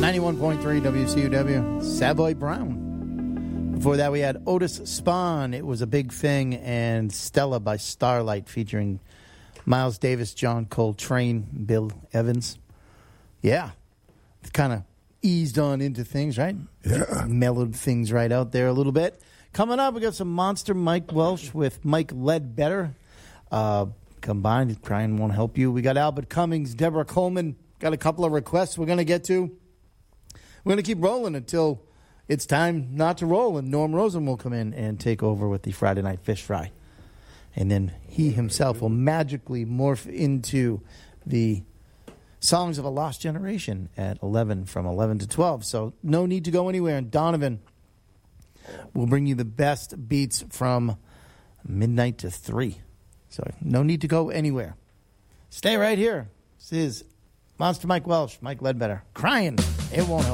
91.3 WCUW, Savoy Brown. Before that, we had Otis Spawn, It Was a Big Thing, and Stella by Starlight featuring Miles Davis, John Coltrane, Bill Evans. Yeah, kind of eased on into things, right? Yeah. Mellowed things right out there a little bit. Coming up, we got some Monster Mike Welsh with Mike Ledbetter. Combined, Brian won't help you. We got Albert Cummings, Deborah Coleman. Got a couple of requests we're going to get to. We're going to keep rolling until it's time not to roll, and Norm Rosen will come in and take over with the Friday Night Fish Fry. And then he himself will magically morph into the Songs of a Lost Generation at 11, from 11 to 12. So no need to go anywhere. And Donovan will bring you the best beats from midnight to 3. So no need to go anywhere. Stay right here. This is Monster Mike Welsh, Mike Ledbetter, crying. It won't help.